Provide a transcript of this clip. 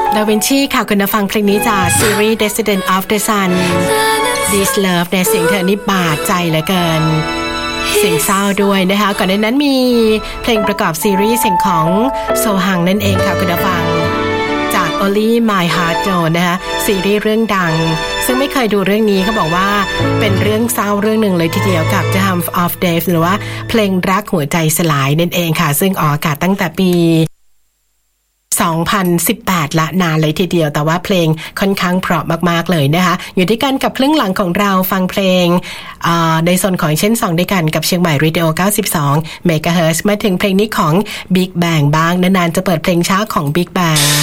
ดาวินชีค่ะคุณฟังเพลงนี้จากซีรีส์ Descendants of the Sun This Love ในเสียงเธอนี่บาดใจเหลือเกินเสียงเศร้าด้วยนะคะก่อนหน้านั้นมีเพลงประกอบซีรีส์เสียงของโซฮังนั่นเองค่ะคุณฟังจาก Only My Heart Knows นะคะซีรีส์เรื่องดังซึ่งไม่เคยดูเรื่องนี้เขาบอกว่าเป็นเรื่องเศร้าเรื่องหนึ่งเลยทีเดียวกับ The Hum of Death หรือว่าเพลงรักหัวใจสลายนั่นเองค่ะซึ่งออกอากาศตั้งแต่ปี2018ละนานเลยทีเดียวแต่ว่าเพลงค่อนข้างเพราะมากๆเลยนะคะอยู่ด้วยกันกับครึ่งหลังของเราฟังเพลงในโซนของเช่น2ด้วยกันกับเชียงใหม่เรดิโอ92 เมกะเฮิรตซ์มาถึงเพลงนี้ของ Big Bang บ้างนานๆจะเปิดเพลงช้าของ Big Bang